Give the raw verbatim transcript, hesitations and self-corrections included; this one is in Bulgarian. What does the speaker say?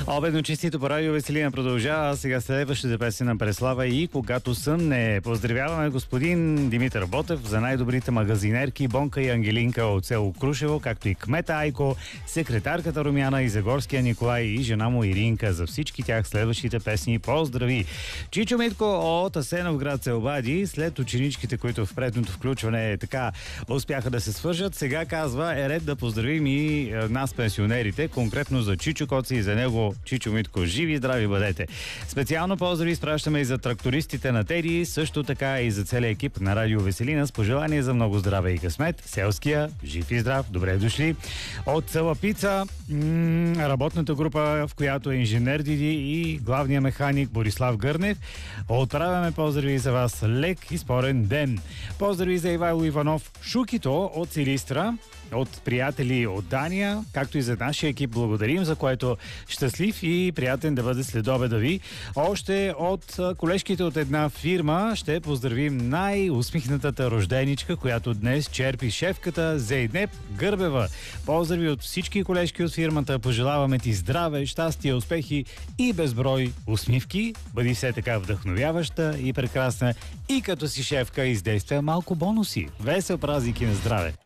Обедно честито по радио Веселина продължава. А сега следващата песен на Преслава и Когато съмне. Поздравяваме господин Димитър Ботев за най-добрите магазинерки Бонка и Ангелинка от село Крушево, както и кмета Айко, секретарката Румяна и Загорския Николай и жена му Иринка. За всички тях следващите песни поздрави. Чичо Митко от Асеновград се обади след ученичките, които в предното включване така успяха да се свържат. Сега казва, е ред да поздравим и нас пенсионерите, конкретно за Чичо Коци и за него Чичо Митко. Живи и здрави бъдете! Специално поздрави изпращаме и за трактористите на Теди, също така и за целия екип на Радио Веселина с пожелание за много здраве и късмет. Селския, жив и здрав, добре дошли. От Салапица, м- работната група, в която е инженер Диди и главният механик Борислав Гърнев. Отправяме поздрави за вас. Лек и спорен ден. Поздрави за Ивайло Иванов Шукито от Силистра, от приятели от Дания, както и за нашия екип. Благодарим, за което щастлив и приятен да бъде следобеда ви. Още от колежките от една фирма ще поздравим най-усмихнатата рожденичка, която днес черпи шефката Зейнеп Гърбева. Поздрави от всички колежки от фирмата. Пожелаваме ти здраве, щастие, успехи и безброй усмивки. Бъди все така вдъхновяваща и прекрасна. И като си шефка издейства малко бонуси. Весел празник и на здраве!